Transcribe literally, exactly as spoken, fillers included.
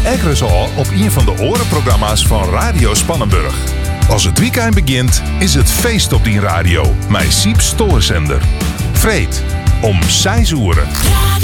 Ekkeres al op een van de orenprogramma's van Radio Spannenburg. Als het weekend begint, is het feest op die radio. Mijn Siep Stoorzender. Vreed, om zes uur.